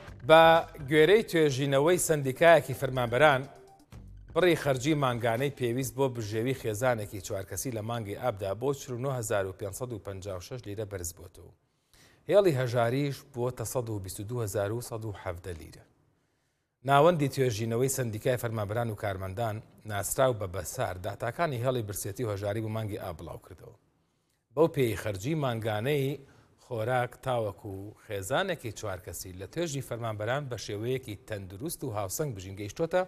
بە گوێرەی توێژینەوەی سندیکایەکی فەرمانبەران بڕی خەرجی مانگانەی پێویست بۆ بژێوی خێزانێکی چوارکەسی لە مانگی ئابدا بۆ 49556 لیرە بەرز بۆتەوە. هێڵی هەژاریش بۆتە 122170 لیرە. ناوەندی توێژینەوەی سندیکای فەرمانبەران و کارمەندان ناسراو بە بەسار داتاکانی هێڵی برسێتی و هەژاری بۆ مانگی ئاب بڵاو کردەوە. بەو پێی خەرجی مانگانەی خۆراک تاوەکو و خێزانێکی چوارکەسی لە توێژی فەرمانبەران بە شێوەیەکی تەندروست و هاوسەنگ بژین گەیشتۆتە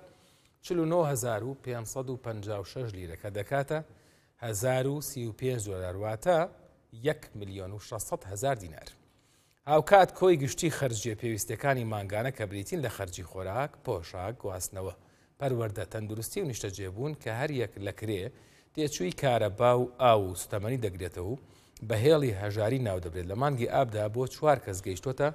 49556 لیرە کە دەکاتە 1035 دۆلار واتە 1,600,000 دینار. هاوکات کۆی گشتی خەرجیە پێویستەکانی مانگانە کە بریتین لە خەرجی خۆراک، پۆشاک، گواستنەوە، پەروەردە، تەندروستی و نیشتەجێبوون کە هەر یەک لە کرێ تێچووی کارەبا و ئاو و سوتەمەنی دەگرێتەوە و بە هێڵی هەژاری ناو دەبرێت. لە مانگی ئابدا بۆ 4 کەس گەیشتۆتە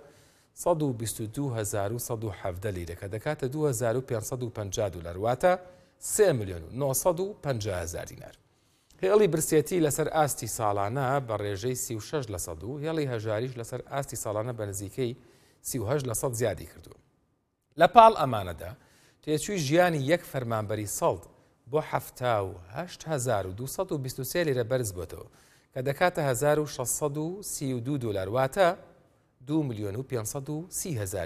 122170 لیرە کە دەکاتە 2550 دۆلار واتە 3,950,000 دینار. هێڵی برسێتی لەسەر ئاستی ساڵانە بە ڕێژەی 36% و هێڵی هەژاریش لەسەر ئاستی ساڵانە بە نزیکەی 38% زیادی کردووە. لە پاڵ ئەمانەدا تێچووی ژیانی یەک فەرمانبەری سەڵد بۆ 7,223 لیرە بەرز بۆتەوە کە دەکاتە 1632 دۆلار واتە 2,530,000